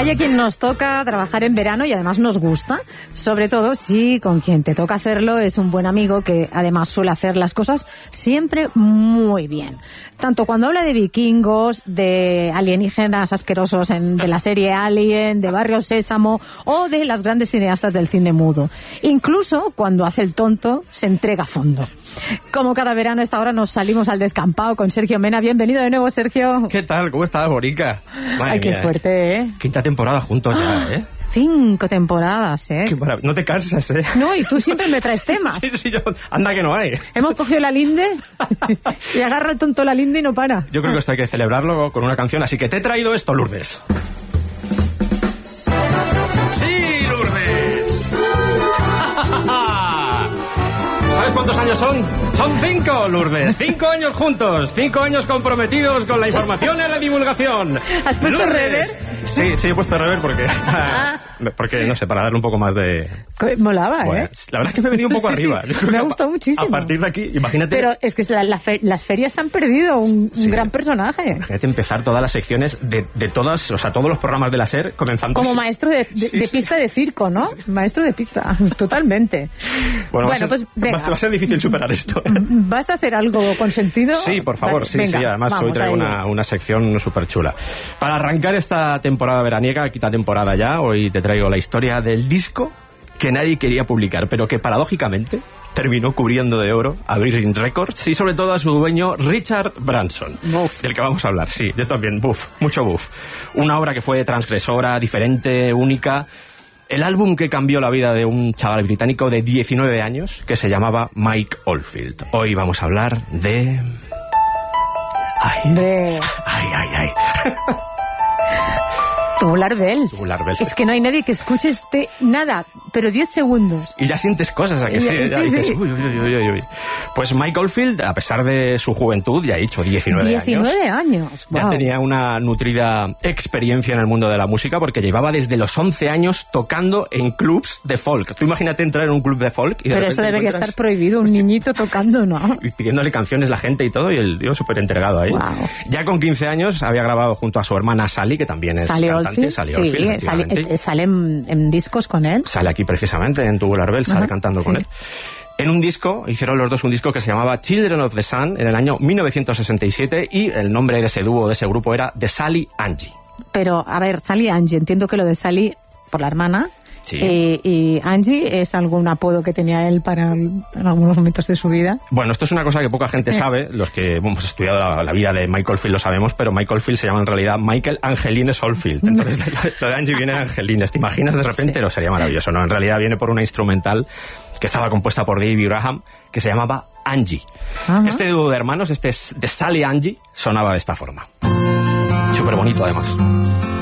Hay a quien nos toca trabajar en verano y además nos gusta, sobre todo si con quien te toca hacerlo es un buen amigo que además suele hacer las cosas siempre muy bien. Tanto cuando habla de vikingos, de alienígenas asquerosos de la serie Alien, de Barrio Sésamo o de las grandes cineastas del cine mudo. Incluso cuando hace el tonto, se entrega a fondo. Como cada verano a esta hora nos salimos al descampado con Sergio Mena. Bienvenido de nuevo, Sergio. ¿Qué tal? ¿Cómo estás, Bonica? Ay, qué fuerte, ¿eh? Quinta temporada juntos ya, ¿eh? 5 temporadas, ¿eh? No te cansas, ¿eh? No, y tú siempre me traes temas. Sí, yo... Anda que no hay. Hemos cogido la linde y agarra el tonto la linde y no para. Yo creo que esto hay que celebrarlo con una canción, así que te he traído esto, Lourdes. ¡Sí, Lourdes! ¿Sabes cuántos años son? Son 5, Lourdes. 5 años juntos. 5 años comprometidos con la información y la divulgación. ¿Has puesto rever? Sí, he puesto rever porque está... Porque, no sé, para darle un poco más de... Molaba, bueno, ¿eh? La verdad es que me he venido un poco arriba. Sí, me ha gustado muchísimo. A partir de aquí, imagínate... Pero es que las ferias han perdido un gran personaje. Imagínate empezar todas las secciones de todas, o sea, todos los programas de la SER comenzando... Como maestro de pista de circo, ¿no? Maestro de pista, totalmente. Bueno, pues venga. Va a ser difícil superar esto. ¿Vas a hacer algo con sentido? Sí, por favor, vale, sí. Además hoy traigo una sección súper chula. Para arrancar esta temporada veraniega, quita temporada ya, hoy te traigo la historia del disco que nadie quería publicar, pero que paradójicamente terminó cubriendo de oro a Virgin Records y sobre todo a su dueño Richard Branson, del que vamos a hablar. Sí, yo también, mucho buff. Una obra que fue transgresora, diferente, única. El álbum que cambió la vida de un chaval británico de 19 años que se llamaba Mike Oldfield. Hoy vamos a hablar de... Ay. Tubular Bells. Es que no hay nadie que escuche nada, pero 10 segundos. Y ya sientes cosas, ¿a que sí? Ya dices, uy. Pues Mike Oldfield, a pesar de su juventud, ya he dicho, 19 años. Wow. Ya tenía una nutrida experiencia en el mundo de la música, porque llevaba desde los 11 años tocando en clubs de folk. Tú imagínate entrar en un club de folk y de Pero eso debería estar prohibido, un niñito tocando, ¿no? Y pidiéndole canciones la gente y todo, y el tío súper entregado ahí. Wow. Ya con 15 años había grabado junto a su hermana Sally, que también es cantante. Sale en discos con él. Sale aquí precisamente en Tubular Bells, sale cantando con él. En un disco, hicieron los dos un disco que se llamaba Children of the Sun en el año 1967 y el nombre de ese dúo, de ese grupo era The Sally Angie. Pero, a ver, Sally Angie, entiendo que lo de Sally por la hermana. Sí. ¿Y Angie es algún apodo que tenía él en algunos momentos de su vida? Bueno, esto es una cosa que poca gente sabe. Los que hemos estudiado la vida de Michael Oldfield lo sabemos, pero Michael Oldfield se llama en realidad Michael Angelines Oldfield. Entonces, lo de Angie viene de Angelines. ¿Te imaginas de repente? Sí. No, sería maravilloso. No, en realidad viene por una instrumental que estaba compuesta por David Graham, que se llamaba Angie. Ajá. Este dúo de hermanos, de Sally Angie, sonaba de esta forma. Súper bonito, además.